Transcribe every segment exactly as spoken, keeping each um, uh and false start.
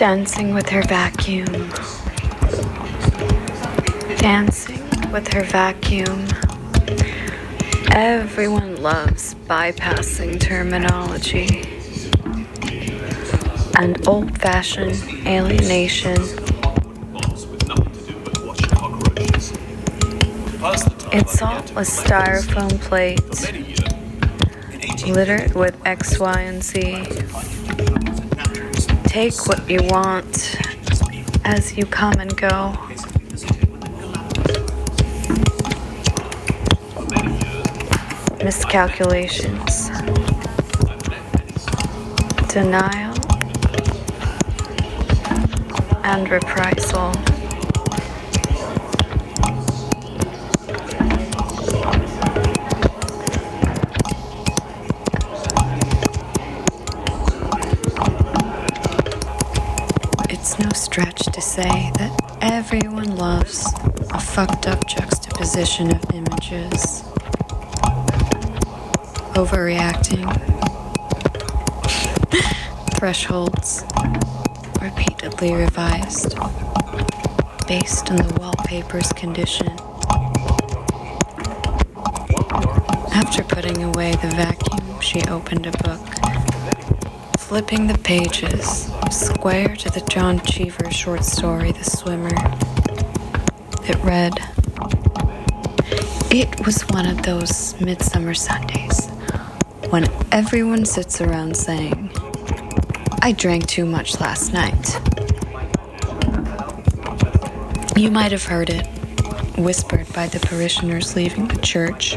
Dancing with her vacuum. Dancing with her vacuum. Everyone loves bypassing terminology and old-fashioned alienation. It's all a styrofoam plate littered with X, Y, and Z. Take what you want as you come and go. Miscalculations, denial, and reprisal. It's no stretch to say that everyone loves a fucked up juxtaposition of images. Overreacting, thresholds repeatedly revised based on the wallpaper's condition. After putting away the vacuum, she opened a book, flipping the pages, square to the John Cheever short story, The Swimmer. It read, "It was one of those midsummer Sundays when everyone sits around saying, 'I drank too much last night.' You might have heard it, whispered by the parishioners leaving the church.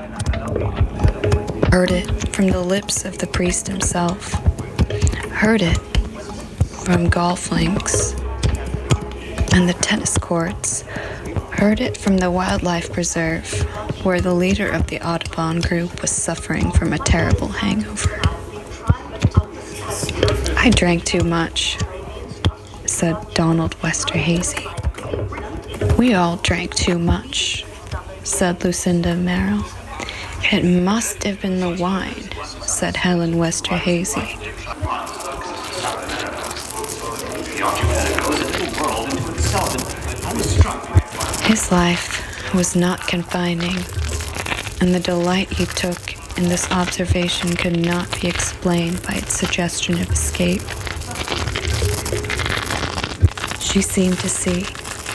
Heard it from the lips of the priest himself. Heard it from golf links and the tennis courts. Heard it from the wildlife preserve, where the leader of the Audubon group was suffering from a terrible hangover. 'I drank too much,' said Donald Westerhazy. 'We all drank too much,' said Lucinda Merrill. 'It must have been the wine,' said Helen Westerhazy. His life was not confining, and the delight he took in this observation could not be explained by its suggestion of escape. She seemed to see,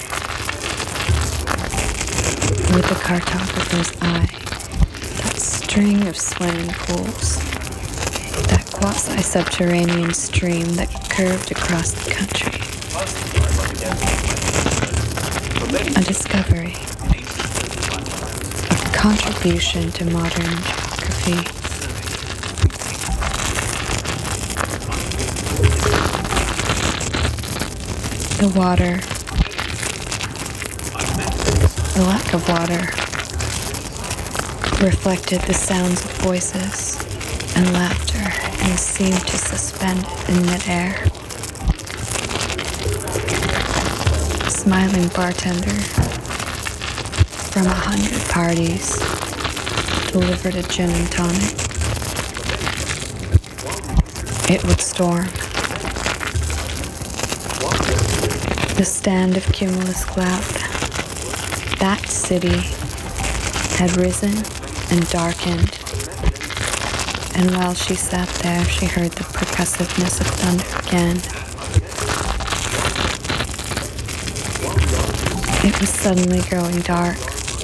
with the cartographer's eye, that string of swimming pools, that quasi-subterranean stream that curved across the country. A discovery, a contribution to modern geography. The water, the lack of water, reflected the sounds of voices and laughter and seemed to suspend it in midair. Smiling bartender from a hundred parties delivered a gin and tonic. It would storm. The stand of cumulus cloud, that city, had risen and darkened, and while she sat there, she heard the percussiveness of thunder again. It was suddenly growing dark.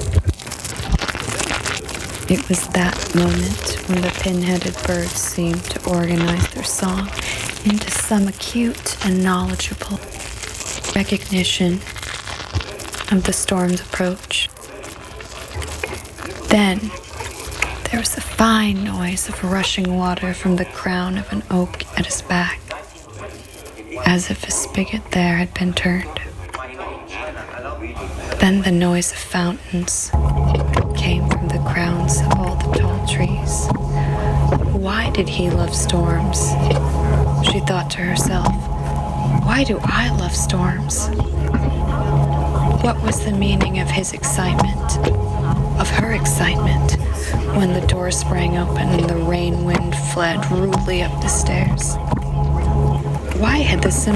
It was that moment when the pin-headed birds seemed to organize their song into some acute and knowledgeable recognition of the storm's approach. Then there was a fine noise of rushing water from the crown of an oak at his back, as if a spigot there had been turned. Then the noise of fountains came from the crowns of all the tall trees. Why did he love storms? She thought to herself, why do I love storms? What was the meaning of his excitement, of her excitement, when the door sprang open and the rain wind fled rudely up the stairs? Why had this